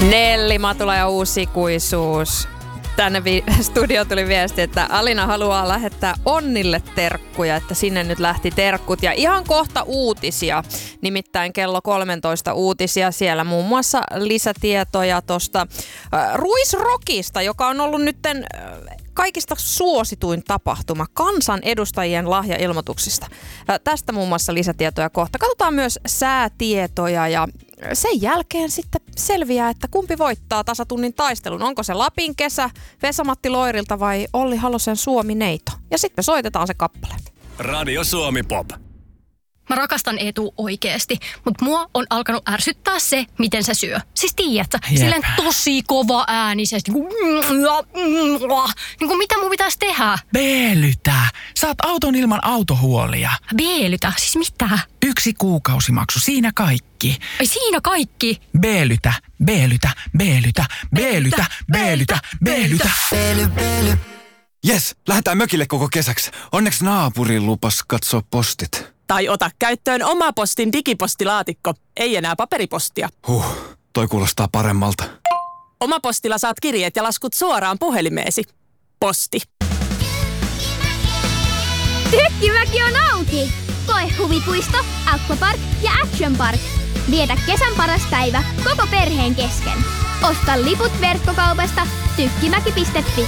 Nelli Matula ja Uusikuisuus. Tänne studio tuli viesti, että Alina haluaa lähettää Onnille terkkuja, että sinne nyt lähti terkkut. Ja ihan kohta uutisia, nimittäin kello 13 uutisia. Siellä muun muassa lisätietoja tuosta Ruisrockista, joka on ollut nytten kaikista suosituin tapahtuma kansanedustajien lahjailmoituksista. Tästä muun muassa lisätietoja kohta. Katsotaan myös säätietoja ja sen jälkeen sitten selviää, että kumpi voittaa tasatunnin taistelun. Onko se Lapin kesä Vesa-Matti Loirilta vai Olli Halosen Suomi-neito? Ja sitten soitetaan se kappale. Radio Suomi Pop. Mä rakastan Eetu oikeesti, mutta mua on alkanut ärsyttää se, miten se syö. Siis tiedätkö, silleen tosi kova äänisesti. Niin kuin mitä mun pitäisi tehdä? Beelytä. Saat auton ilman autohuolia. Beelytä? Siis mitä? 1 kuukausimaksu, siinä kaikki. Ai siinä kaikki? Beelytä, beelytä, beelytä, beelytä, beelytä, beelytä. Beely. Jes, lähdetään mökille koko kesäksi. Onneksi naapuri lupas katsoa postit. Tai ota käyttöön oma postin digipostilaatikko. Ei enää paperipostia. Toi kuulostaa paremmalta. Oma postilla saat kirjeet ja laskut suoraan puhelimeesi. Posti. Tykkimäki on auki! Koe huvipuisto, aquapark ja action park. Vietä kesän paras päivä koko perheen kesken. Osta liput verkkokaupasta tykkimäki.fi.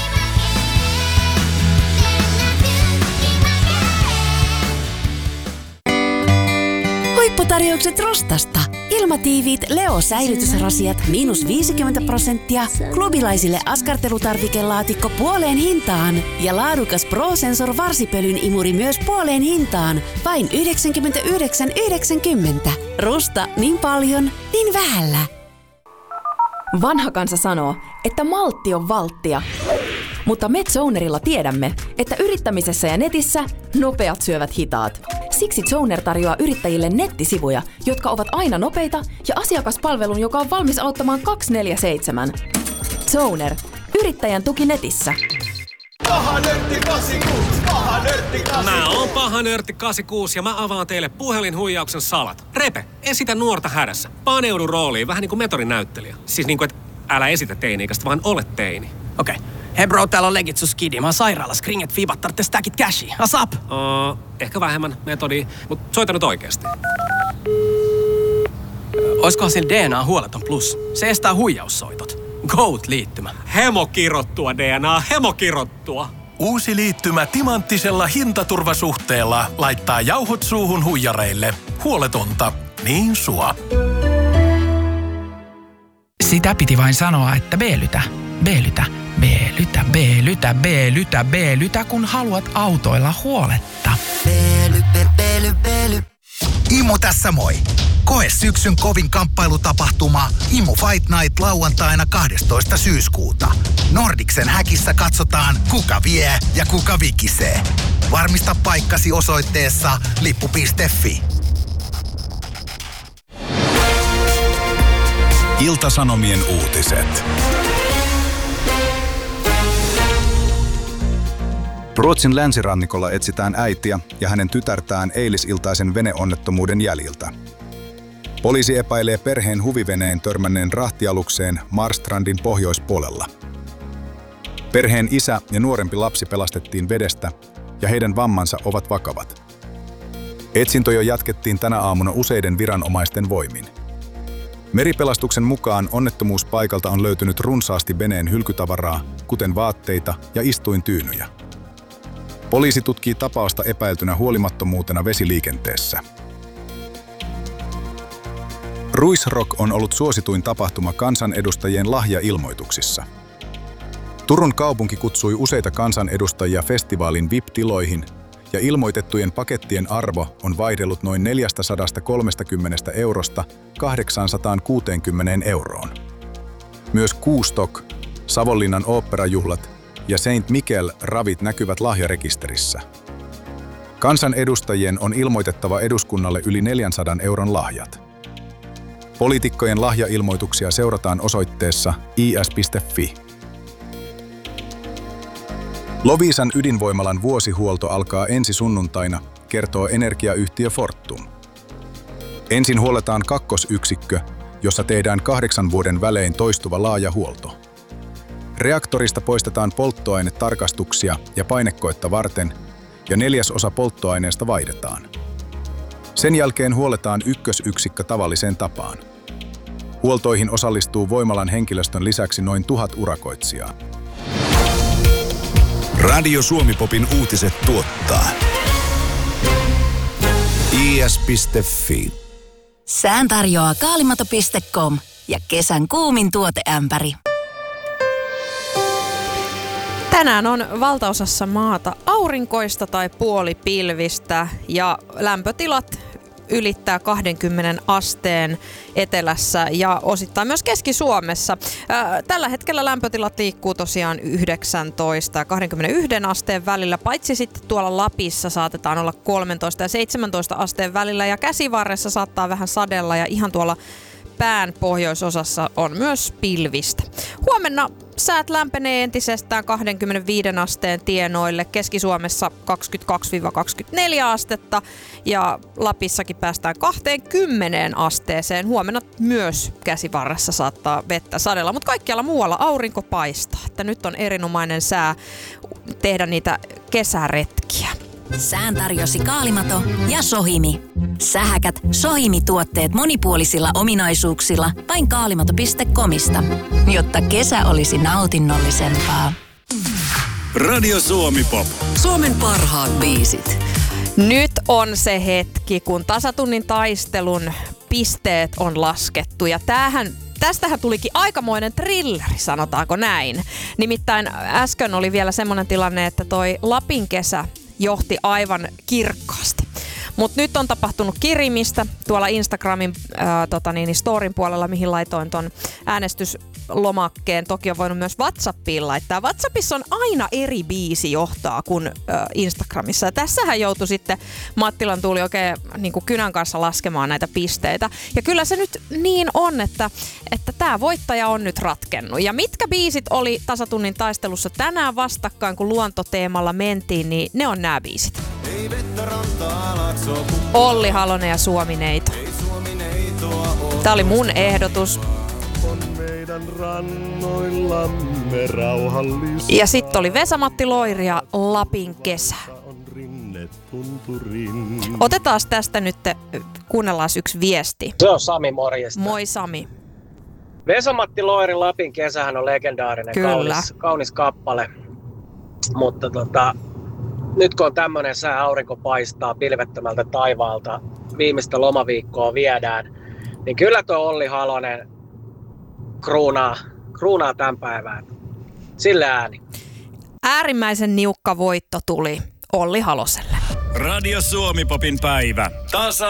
Huipputarjoukset Rostasta. Ilmatiiviit Leo-säilytysrasiat -50%, klubilaisille askartelutarvikelaatikko puoleen hintaan ja laadukas Pro-Sensor varsipölyn imuri myös puoleen hintaan. Vain 99,90. Rusta niin paljon, niin vähällä. Vanha kansa sanoo, että maltti on valttia. Mutta me Zonerilla tiedämme, että yrittämisessä ja netissä nopeat syövät hitaat. Siksi Zoner tarjoaa yrittäjille nettisivuja, jotka ovat aina nopeita ja asiakaspalvelun, joka on valmis auttamaan 24/7. Zoner. Yrittäjän tuki netissä. Paha nörtti 86, paha nörtti 86. Mä oon paha nörtti 86 ja mä avaan teille puhelinhuijauksen salat. Repe, esitä nuorta hädässä. Paneudu rooliin, vähän niin kuin metodin näyttelijä. Siis niin kuin, että älä esitä teini-ikäistä, vaan ole teini. Okei. Hei bro, täällä on legit sun skidi. Mä oon sairaalas, kringet fiibat, tarvitse stackit cashia. Asap! Ehkä vähemmän metodia, mutta soita nyt oikeesti. Oiskohan sillä DNA huoleton plus? Se estää huijaussoitot. Goat-liittymä. Hemokirottua DNA, hemokirottua. Uusi liittymä timanttisella hintaturvasuhteella laittaa jauhot suuhun huijareille. Huoletonta, niin sua. Sitä piti vain sanoa, että beelytä, beelytä, beelytä, beelytä, beelytä, beelytä, kun haluat autoilla huoletta. Beely. Imu tässä moi. Koe syksyn kovin kamppailutapahtuma Imu Fight Night lauantaina 12. syyskuuta. Nordicsen häkissä katsotaan, kuka vie ja kuka vikisee. Varmista paikkasi osoitteessa lippu.fi. Ilta-Sanomien uutiset. Ruotsin länsirannikolla etsitään äitiä ja hänen tytärtään eilisiltaisen veneonnettomuuden jäljiltä. Poliisi epäilee perheen huviveneen törmänneen rahtialukseen Marstrandin pohjoispuolella. Perheen isä ja nuorempi lapsi pelastettiin vedestä ja heidän vammansa ovat vakavat. Etsintoja jatkettiin tänä aamuna useiden viranomaisten voimin. Meripelastuksen mukaan onnettomuuspaikalta on löytynyt runsaasti veneen hylkytavaraa, kuten vaatteita ja istuintyynyjä. Poliisi tutkii tapausta epäiltynä huolimattomuutena vesiliikenteessä. Ruisrock on ollut suosituin tapahtuma kansanedustajien lahjailmoituksissa. Turun kaupunki kutsui useita kansanedustajia festivaalin VIP-tiloihin ja ilmoitettujen pakettien arvo on vaihdellut noin 430 eurosta 860 euroon. Myös Kuustok, Savonlinnan oopperajuhlat ja Saint Michael ravit näkyvät lahjarekisterissä. Kansanedustajien on ilmoitettava eduskunnalle yli 400 euron lahjat. Poliitikkojen lahjailmoituksia seurataan osoitteessa is.fi. Loviisan ydinvoimalan vuosihuolto alkaa ensi sunnuntaina, kertoo energiayhtiö Fortum. Ensin huolletaan kakkosyksikkö, jossa tehdään 8 vuoden välein toistuva laaja huolto. Reaktorista poistetaan polttoainetarkastuksia ja painekoetta varten, ja 1/4 polttoaineesta vaihdetaan. Sen jälkeen huolletaan ykkösyksikkö tavalliseen tapaan. Huoltoihin osallistuu voimalan henkilöstön lisäksi noin 1000 urakoitsijaa. Radio Suomi-popin uutiset tuottaa is.fi. Sään tarjoaa kaalimato.com ja kesän kuumin tuoteämpäri. Tänään on valtaosassa maata aurinkoista tai puolipilvistä ja lämpötilat ylittää 20 asteen etelässä ja osittain myös Keski-Suomessa. Tällä hetkellä lämpötilat liikkuu tosiaan 19 ja 21 asteen välillä, paitsi sitten tuolla Lapissa saatetaan olla 13 ja 17 asteen välillä ja Käsivarressa saattaa vähän sadella ja ihan tuolla pään pohjoisosassa on myös pilvistä. Huomenna säät lämpenee entisestään 25 asteen tienoille. Keski-Suomessa 22-24 astetta ja Lapissakin päästään 20 asteeseen. Huomenna myös Käsivarressa saattaa vettä sadella, mutta kaikkialla muualla aurinko paistaa. Että nyt on erinomainen sää tehdä niitä kesäretkiä. Sään tarjosi Kaalimato ja Sohimi. Sähäkät Sohimi-tuotteet monipuolisilla ominaisuuksilla vain kaalimato.comista, jotta kesä olisi nautinnollisempaa. Radio Suomi-pop. Suomen parhaat biisit. Nyt on se hetki, kun tasatunnin taistelun pisteet on laskettu ja tästähän tulikin aikamoinen thrilleri, sanotaanko näin. Nimittäin äsken oli vielä semmoinen tilanne, että toi Lapin kesä johti aivan kirkkaasti. Mutta nyt on tapahtunut kirimistä tuolla Instagramin storin puolella, mihin laitoin ton äänestyslomakkeen. Toki on voinut myös WhatsAppiin laittaa. WhatsAppissa on aina eri biisi johtaa kuin Instagramissa. Ja tässähän joutui sitten Mattilan Tuuli oikein niin kuin kynän kanssa laskemaan näitä pisteitä. Ja kyllä se nyt niin on, että tämä voittaja on nyt ratkennut. Ja mitkä biisit oli tasatunnin taistelussa tänään vastakkain, kun luontoteemalla mentiin, niin ne on nämä biisit. Olli Halonen ja Suomi-neito. Tää oli mun ehdotus. Ja sitten oli Vesa-Matti Loiri ja Lapin kesä. Otetaan tästä nyt, kuunnellaan yksi viesti. Se on Sami, morjesta. Moi Sami. Vesa-Matti Loirin Lapin kesähän on legendaarinen, kaunis kappale. Mutta nyt kun on tämmöinen sää, aurinko paistaa pilvettömältä taivaalta, viimeistä lomaviikkoa viedään, niin kyllä tuo Olli Halonen kruunaa tämän päivän. Sillä ääni. Äärimmäisen niukka voitto tuli Olli Haloselle. Radio Suomi-popin päivä.